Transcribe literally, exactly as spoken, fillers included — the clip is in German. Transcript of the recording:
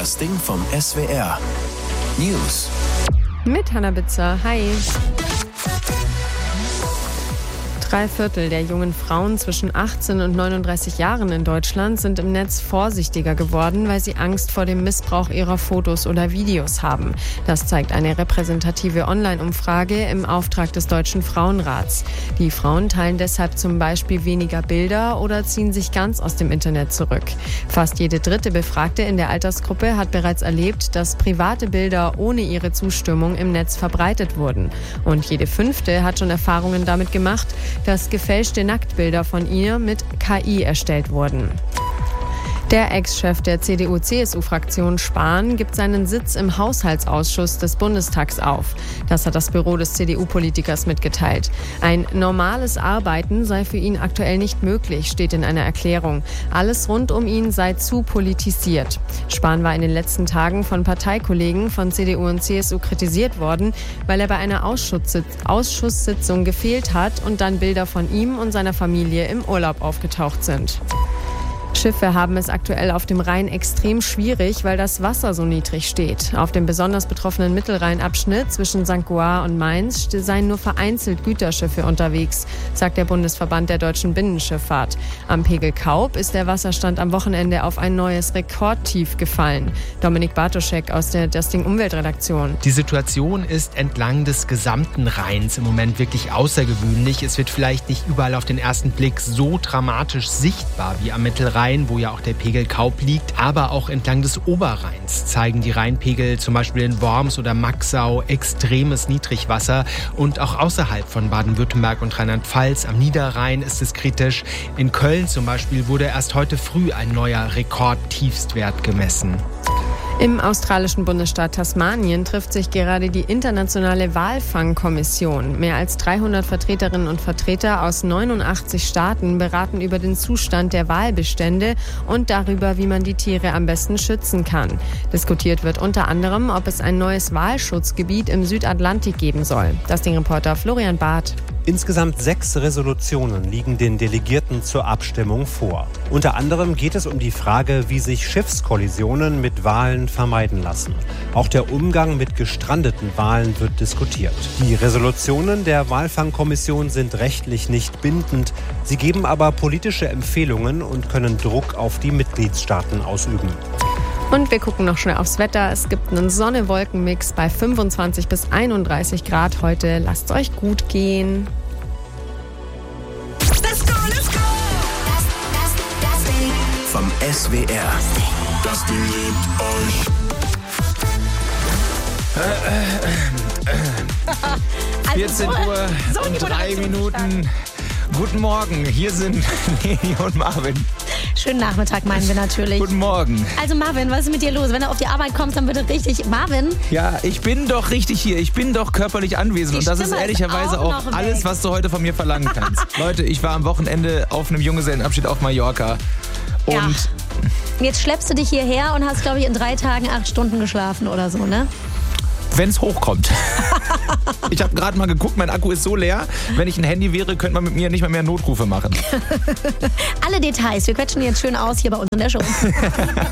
Das Ding vom S W R. News. Mit Hannah Bitzer. Hi. Drei Viertel der jungen Frauen zwischen achtzehn und neununddreißig Jahren in Deutschland sind im Netz vorsichtiger geworden, weil sie Angst vor dem Missbrauch ihrer Fotos oder Videos haben. Das zeigt eine repräsentative Online-Umfrage im Auftrag des Deutschen Frauenrats. Die Frauen teilen deshalb zum Beispiel weniger Bilder oder ziehen sich ganz aus dem Internet zurück. Fast jede dritte Befragte in der Altersgruppe hat bereits erlebt, dass private Bilder ohne ihre Zustimmung im Netz verbreitet wurden. Und jede fünfte hat schon Erfahrungen damit gemacht, dass gefälschte Nacktbilder von ihr mit K I erstellt wurden. Der Ex-Chef der C D U C S U-Fraktion Spahn gibt seinen Sitz im Haushaltsausschuss des Bundestags auf. Das hat das Büro des C D U-Politikers mitgeteilt. Ein normales Arbeiten sei für ihn aktuell nicht möglich, steht in einer Erklärung. Alles rund um ihn sei zu politisiert. Spahn war in den letzten Tagen von Parteikollegen von C D U und C S U kritisiert worden, weil er bei einer Ausschusssitz- Ausschusssitzung gefehlt hat und dann Bilder von ihm und seiner Familie im Urlaub aufgetaucht sind. Schiffe haben es aktuell auf dem Rhein extrem schwierig, weil das Wasser so niedrig steht. Auf dem besonders betroffenen Mittelrheinabschnitt zwischen Sankt Goar und Mainz seien nur vereinzelt Güterschiffe unterwegs, sagt der Bundesverband der deutschen Binnenschifffahrt. Am Pegel Kaub ist der Wasserstand am Wochenende auf ein neues Rekordtief gefallen. Dominik Bartoschek aus der Das Ding Umweltredaktion. Die Situation ist entlang des gesamten Rheins im Moment wirklich außergewöhnlich. Es wird vielleicht nicht überall auf den ersten Blick so dramatisch sichtbar wie am Mittelrhein, wo ja auch der Pegel Kaub liegt, aber auch entlang des Oberrheins zeigen die Rheinpegel zum Beispiel in Worms oder Maxau extremes Niedrigwasser und auch außerhalb von Baden-Württemberg und Rheinland-Pfalz am Niederrhein ist es kritisch. In Köln zum Beispiel wurde erst heute früh ein neuer Rekordtiefstwert gemessen. Im australischen Bundesstaat Tasmanien trifft sich gerade die internationale Walfangkommission. Mehr als dreihundert Vertreterinnen und Vertreter aus neunundachtzig Staaten beraten über den Zustand der Walbestände und darüber, wie man die Tiere am besten schützen kann. Diskutiert wird unter anderem, ob es ein neues Walschutzgebiet im Südatlantik geben soll. Das Ding-Reporter Florian Barth. Insgesamt sechs Resolutionen liegen den Delegierten zur Abstimmung vor. Unter anderem geht es um die Frage, wie sich Schiffskollisionen mit Walen vermeiden lassen. Auch der Umgang mit gestrandeten Walen wird diskutiert. Die Resolutionen der Walfangkommission sind rechtlich nicht bindend. Sie geben aber politische Empfehlungen und können Druck auf die Mitgliedstaaten ausüben. Und wir gucken noch schnell aufs Wetter. Es gibt einen Sonne-Wolken-Mix bei fünfundzwanzig bis einunddreißig Grad heute. Lasst es euch gut gehen. Let's go, let's go! Das, das, das Ding vom S W R. Das Ding liebt euch. vierzehn Uhr und drei Minuten. Guten Morgen, hier sind Leni und Marvin. Schönen Nachmittag meinen wir natürlich. Guten Morgen. Also Marvin, was ist mit dir los? Wenn du auf die Arbeit kommst, dann bitte richtig. Marvin? Ja, ich bin doch richtig hier. Ich bin doch körperlich anwesend. Die Und das ist Stimme ehrlicherweise ist auch auch noch alles, weg. was du heute von mir verlangen kannst. Leute, ich war am Wochenende auf einem Junggesellenabschied auf Mallorca. Und Ja. Jetzt schleppst du dich hierher und hast, glaube ich, in drei Tagen acht Stunden geschlafen oder so, ne? wenn es hochkommt. Ich habe gerade mal geguckt, mein Akku ist so leer. Wenn ich ein Handy wäre, könnte man mit mir nicht mal mehr Notrufe machen. Alle Details, wir quetschen jetzt schön aus hier bei uns in der Show.